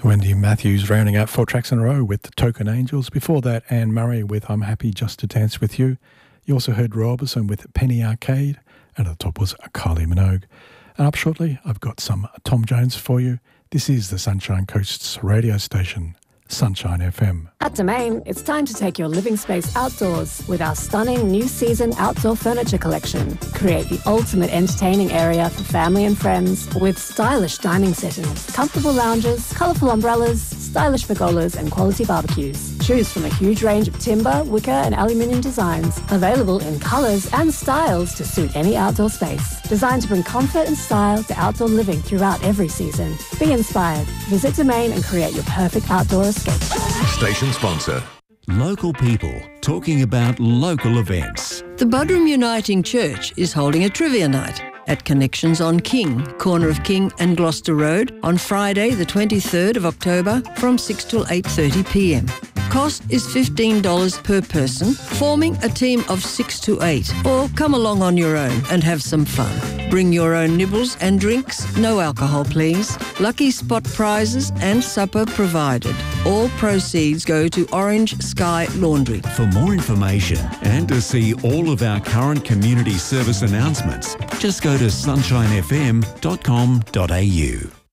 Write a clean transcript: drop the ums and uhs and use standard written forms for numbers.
Wendy Matthews rounding out 4 tracks in a row with the Token Angels. Before that, Anne Murray with I'm Happy Just to Dance With You. You also heard Robertson with Penny Arcade, and at the top was Kylie Minogue. And up shortly, I've got some Tom Jones for you. This is the Sunshine Coast's radio station, Sunshine FM. At Domain, it's time to take your living space outdoors with our stunning new season outdoor furniture collection. Create the ultimate entertaining area for family and friends with stylish dining settings, comfortable lounges, colourful umbrellas, stylish pergolas and quality barbecues. Choose from a huge range of timber, wicker and aluminium designs, available in colours and styles to suit any outdoor space. Designed to bring comfort and style to outdoor living throughout every season. Be inspired. Visit Domain and create your perfect outdoor escape. Station sponsor. Local people talking about local events. The Buderim Uniting Church is holding a trivia night at Connections on King, corner of King and Gloucester Road, on Friday the 23rd of October from 6 till 8:30pm. Cost is $15 per person, forming a team of 6 to 8, or come along on your own and have some fun. Bring your own nibbles and drinks, no alcohol please. Lucky spot prizes and supper provided. All proceeds go to Orange Sky Laundry. For more information and to see all of our current community service announcements, just go to sunshinefm.com.au.